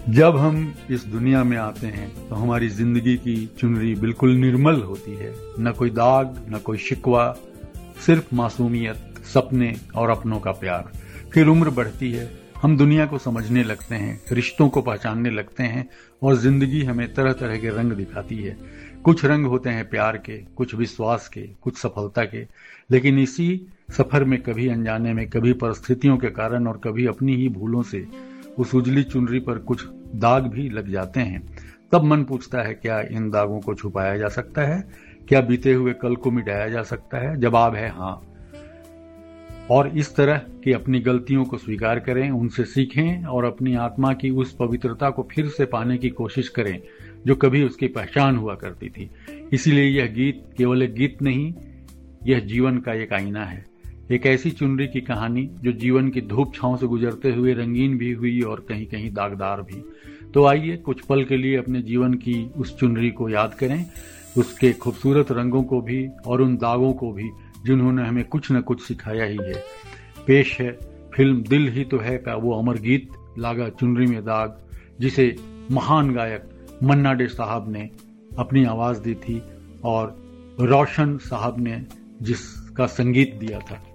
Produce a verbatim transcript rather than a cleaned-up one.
जब हम इस दुनिया में आते हैं तो हमारी जिंदगी की चुनरी बिल्कुल निर्मल होती है। न कोई दाग, न कोई शिकवा, सिर्फ मासूमियत, सपने और अपनों का प्यार। फिर उम्र बढ़ती है, हम दुनिया को समझने लगते हैं, रिश्तों को पहचानने लगते हैं और जिंदगी हमें तरह तरह के रंग दिखाती है। कुछ रंग होते हैं प्यार के, कुछ विश्वास के, कुछ सफलता के, लेकिन इसी सफर में कभी अनजाने में, कभी परिस्थितियों के कारण और कभी अपनी ही भूलों से उस उजली चुनरी पर कुछ दाग भी लग जाते हैं। तब मन पूछता है, क्या इन दागों को छुपाया जा सकता है? क्या बीते हुए कल को मिटाया जा सकता है? जवाब है हाँ। और इस तरह की अपनी गलतियों को स्वीकार करें, उनसे सीखें और अपनी आत्मा की उस पवित्रता को फिर से पाने की कोशिश करें जो कभी उसकी पहचान हुआ करती थी। इसीलिए यह गीत केवल एक गीत नहीं, यह जीवन का एक आईना है। एक ऐसी चुनरी की कहानी जो जीवन की धूप छांव से गुजरते हुए रंगीन भी हुई और कहीं कहीं दागदार भी। तो आइए कुछ पल के लिए अपने जीवन की उस चुनरी को याद करें, उसके खूबसूरत रंगों को भी और उन दागों को भी जिन्होंने हमें कुछ न कुछ सिखाया ही है। पेश है फिल्म दिल ही तो है का वो अमर गीत लागा चुनरी में दाग, जिसे महान गायक मन्ना डे साहब ने अपनी आवाज दी थी और रोशन साहब ने जिसका संगीत दिया था।